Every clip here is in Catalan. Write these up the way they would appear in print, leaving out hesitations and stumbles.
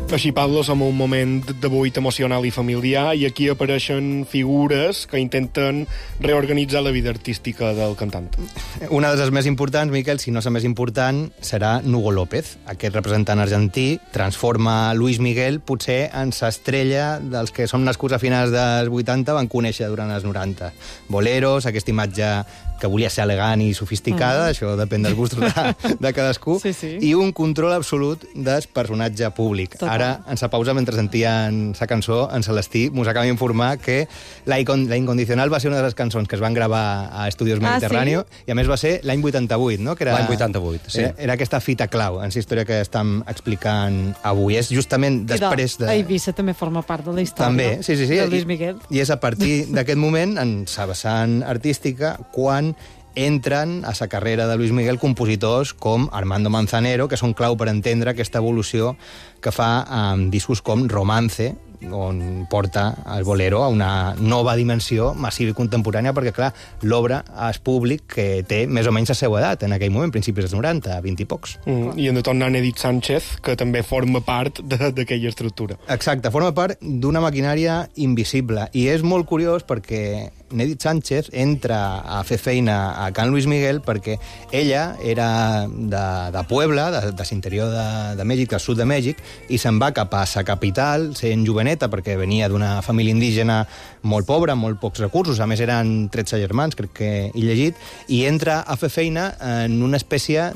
Així parles en un moment de buit emocional i familiar i aquí apareixen figures que intenten reorganitzar la vida artística del cantant. Una de les més importants, Miquel, si no la més important, serà Nugo López. Aquest representant argentí transforma Luis Miguel potser en l'estrella dels que som nascuts a finals dels 80 van conèixer durant els 90. Boleros, aquesta imatge que volia ser elegant i sofisticada, això depèn dels gustos de cadascú, sí. I un control absolut del personatge públic. Total. Ara, en sa pausa, mentre sentien sa cançó, en Celestí mos acaba d'informar que La Incondicional va ser una de les cançons que es van gravar a Estudios Mediterráneo, sí? I a més va ser l'any 88, no? Que era, L'any 88, sí. Era aquesta fita clau en la història que estem explicant avui. És justament després de... A Eivissa també forma part de la història. També, sí. De Luis Miguel. I és a partir d'aquest moment, en sa vessant artística, quan entren a sa carrera de Luis Miguel compositors com Armando Manzanero, que són clau per entendre aquesta evolució que fa amb discos com Romance, on porta el bolero a una nova dimensió massiva i contemporània, perquè, clar, l'obra és públic que té més o menys la seva edat en aquell moment, principis dels 90, 20 i pocs. I hem de tornar a Edith Sánchez, que també forma part d'aquella estructura. Exacte, forma part d'una maquinària invisible, i és molt curiós perquè Edith Sánchez entra a fer feina a Can Luis Miguel perquè ella era de Puebla, de l'interior de Mèxic, del sud de Mèxic, i se'n va cap a sa capital, sent joveneta, perquè venia d'una família indígena molt pobra, amb molt pocs recursos, a més eren 13 germans, crec que he llegit, i entra a fer feina en una espècie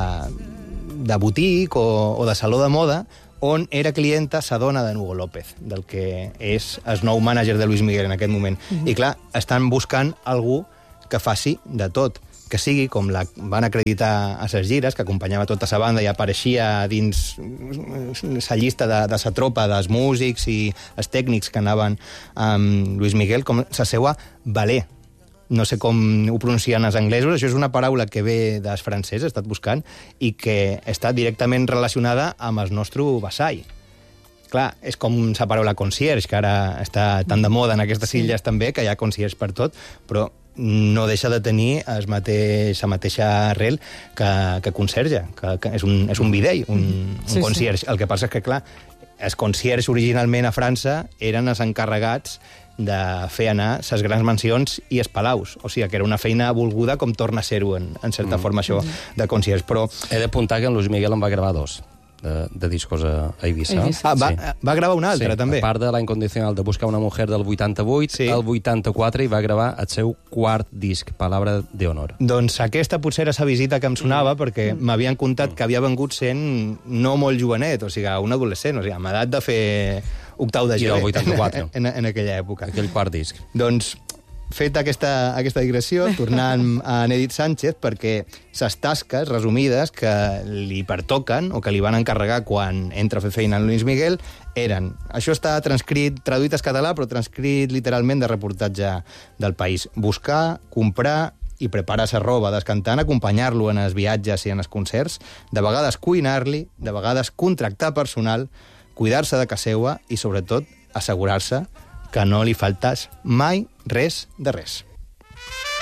de botic o de saló de moda, on era clienta sa dona de Nugo López, del que és el nou mànager de Luis Miguel en aquest moment. I clar, estan buscant algú que faci de tot, que sigui com la van acreditar a ses gires, que acompanyava tota sa banda i apareixia dins sa llista de sa tropa dels músics i els tècnics que anaven amb Luis Miguel, com sa seua valer. No sé com ho pronuncien els anglesos, això és una paraula que ve dels francesos, he estat buscant, i que està directament relacionada amb el nostre vassall. Clar, és com la paraula concierge, que ara està tan de moda en aquestes illes també, que hi ha concierge per tot, però no deixa de tenir la mateixa arrel que conserge, que és un bidell, un concierge. El que passa és que, clar, els concierges originalment a França eren els encarregats de fer anar les grans mansions i els palaus. O sigui, que era una feina volguda com torna a ser-ho, en certa forma, això de concierge. Però he d'apuntar que en Luis Miguel en va gravar dos de discos a Eivissa. Va gravar un altre, també. A part de La Incondicional de Buscar una Mujer del 88, el 84 hi va gravar el seu quart disc, Palabra de Honor. Doncs aquesta potser era la visita que em sonava, perquè m'havien contat que havia vengut sent no molt jovenet, o sigui, un adolescent, o sigui, amb edat de fer octau de I del 84. en aquella època. Aquell quart disc. Doncs, feta aquesta digressió, tornant a Edith Sánchez, perquè ses tasques resumides que li pertoquen o que li van encarregar quan entra a fer feina en Luis Miguel eren... Això està transcrit, traduït al català, però transcrit literalment de reportatge del País. Buscar, comprar i preparar sa roba del cantant, acompanyar-lo en els viatges i en els concerts, de vegades cuinar-li, de vegades contractar personal, cuidar-se de casa seva i, sobretot, assegurar-se que no li faltés mai res de res.